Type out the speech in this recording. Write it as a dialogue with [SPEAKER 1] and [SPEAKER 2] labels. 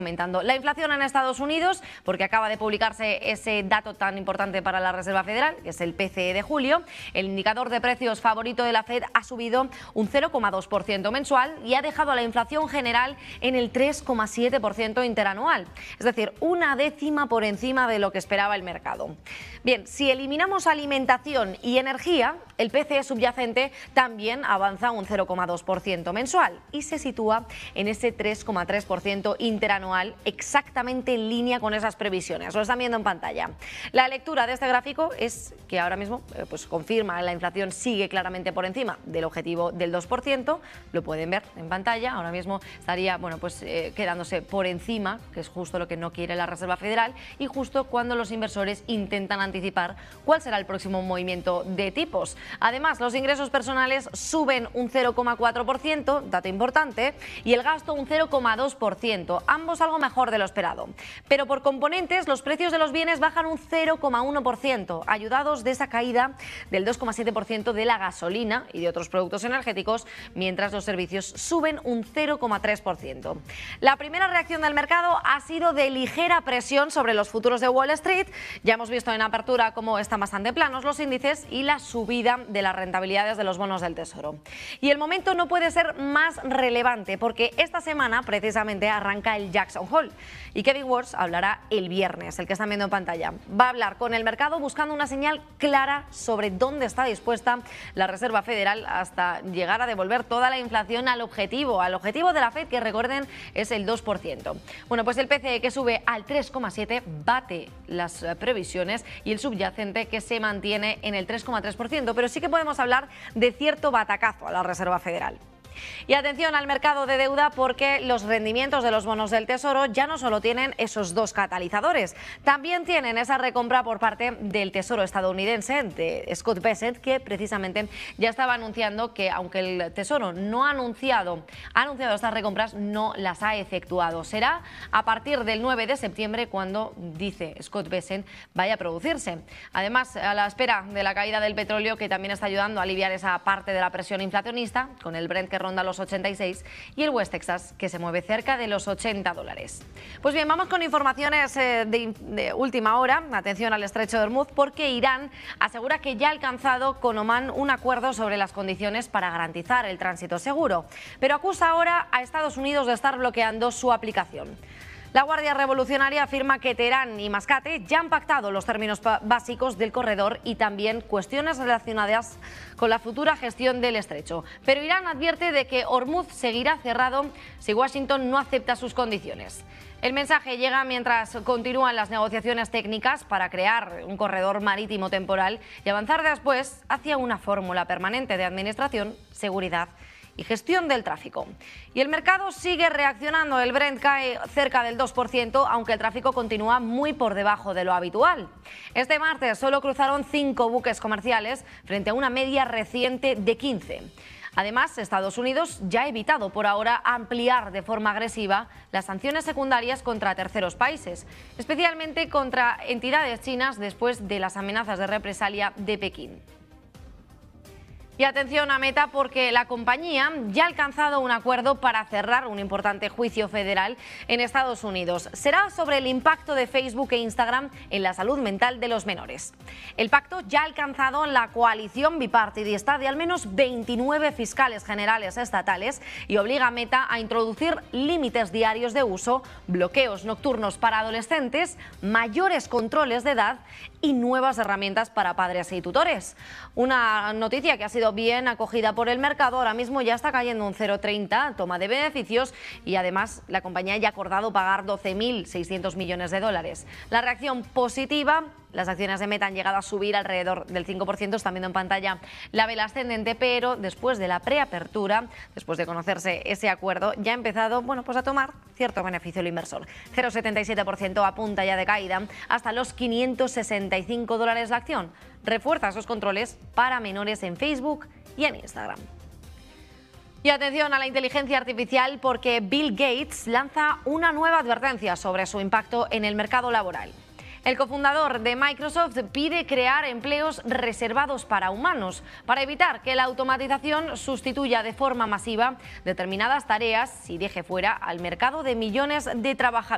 [SPEAKER 1] Aumentando la inflación en Estados Unidos, porque acaba de publicarse ese dato tan importante para la Reserva Federal, que es el PCE de julio. El indicador de precios favorito de la Fed ha subido un 0,2% mensual y ha dejado a la inflación general en el 3,7% interanual, es decir, una décima por encima de lo que esperaba el mercado. Bien, si eliminamos alimentación y energía, el PCE subyacente también avanza un 0,2% mensual y se sitúa en ese 3,3% interanual, exactamente en línea con esas previsiones. Lo están viendo en pantalla. La lectura de este gráfico es que ahora mismo pues confirma que la inflación sigue claramente por encima del objetivo del 2%. Lo pueden ver en pantalla. Ahora mismo estaría quedándose por encima, que es justo lo que no quiere la Reserva Federal, y justo cuando los inversores intentan anticipar cuál será el próximo movimiento de tipos. Además, los ingresos personales suben un 0,4%, dato importante, y el gasto un 0,2%, ambos algo mejor de lo esperado. Pero por componentes, los precios de los bienes bajan un 0,1%, ayudados de esa caída del 2,7% de la gasolina y de otros productos energéticos, mientras los servicios suben un 0,3%. La primera reacción del mercado ha sido de ligera presión sobre los futuros de Wall Street. Ya hemos visto en apertura cómo están bastante planos los índices y la subida de las rentabilidades de los bonos del Tesoro. Y el momento no puede ser más relevante porque esta semana precisamente arranca el Jackson Hole y Kevin Warsh hablará el viernes, el que están viendo en pantalla. Va a hablar con el mercado buscando una señal clara sobre dónde está dispuesta la Reserva Federal hasta llegar a devolver toda la inflación al objetivo de la Fed, que recuerden es el 2%. Bueno, pues el PCE, que sube al 3,7%, bate las previsiones, y el subyacente, que se mantiene en el 3,3%, pero sí que podemos hablar de cierto batacazo a la Reserva Federal. Y atención al mercado de deuda, porque los rendimientos de los bonos del Tesoro ya no solo tienen esos dos catalizadores, también tienen esa recompra por parte del Tesoro estadounidense de Scott Bessent, que precisamente ya estaba anunciando que, aunque el Tesoro no ha anunciado estas recompras, no las ha efectuado. Será a partir del 9 de septiembre cuando, dice Scott Bessent, vaya a producirse. Además, a la espera de la caída del petróleo, que también está ayudando a aliviar esa parte de la presión inflacionista, con el Brent que ronda los 86 y el West Texas, que se mueve cerca de los $80. Pues bien, vamos con informaciones de última hora. Atención al estrecho de Hormuz, porque Irán asegura que ya ha alcanzado con Omán un acuerdo sobre las condiciones para garantizar el tránsito seguro, pero acusa ahora a Estados Unidos de estar bloqueando su aplicación. La Guardia Revolucionaria afirma que Teherán y Mascate ya han pactado los términos básicos del corredor y también cuestiones relacionadas con la futura gestión del estrecho. Pero Irán advierte de que Hormuz seguirá cerrado si Washington no acepta sus condiciones. El mensaje llega mientras continúan las negociaciones técnicas para crear un corredor marítimo temporal y avanzar después hacia una fórmula permanente de administración, seguridad y gestión del tráfico. Y el mercado sigue reaccionando. El Brent cae cerca del 2%, aunque el tráfico continúa muy por debajo de lo habitual. Este martes solo cruzaron 5 buques comerciales frente a una media reciente de 15. Además, Estados Unidos ya ha evitado por ahora ampliar de forma agresiva las sanciones secundarias contra terceros países, especialmente contra entidades chinas después de las amenazas de represalia de Pekín. Y atención a Meta, porque la compañía ya ha alcanzado un acuerdo para cerrar un importante juicio federal en Estados Unidos. Será sobre el impacto de Facebook e Instagram en la salud mental de los menores. El pacto ya ha alcanzado la coalición bipartidista de al menos 29 fiscales generales estatales y obliga a Meta a introducir límites diarios de uso, bloqueos nocturnos para adolescentes, mayores controles de edad y nuevas herramientas para padres y tutores. Una noticia que ha sido bien acogida por el mercado. Ahora mismo ya está cayendo un 0,30, toma de beneficios, y además la compañía ya ha acordado pagar $12.600 millones. La reacción positiva. Las acciones de Meta han llegado a subir alrededor del 5%, están viendo en pantalla la vela ascendente, pero después de la preapertura, después de conocerse ese acuerdo, ya ha empezado a tomar cierto beneficio el inversor. 0,77% a punta ya de caída hasta los $565 la acción. Refuerza esos controles para menores en Facebook y en Instagram. Y atención a la inteligencia artificial, porque Bill Gates lanza una nueva advertencia sobre su impacto en el mercado laboral. El cofundador de Microsoft pide crear empleos reservados para humanos para evitar que la automatización sustituya de forma masiva determinadas tareas y deje fuera al mercado de millones de trabajadores.